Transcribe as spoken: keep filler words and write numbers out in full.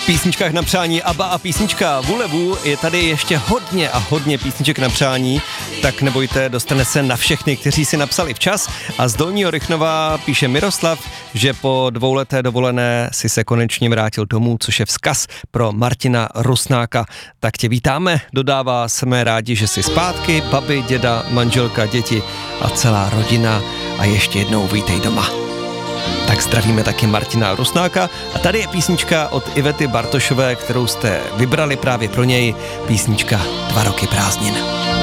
V písničkách na přání Abba a písnička Vulevu je tady ještě hodně a hodně písniček na přání, tak nebojte, dostane se na všechny, kteří si napsali včas. A z Dolního Rychnova píše Miroslav, že po dvouleté dovolené si se konečně vrátil domů, což je vzkaz pro Martina Rusnáka. Tak tě vítáme, dodává, jsme rádi, že jsi zpátky, babi, děda, manželka, děti a celá rodina a ještě jednou vítej doma. Tak zdravíme taky Martina Rusnáka a tady je písnička od Ivety Bartošové, kterou jste vybrali právě pro něj, písnička Dva roky prázdnin.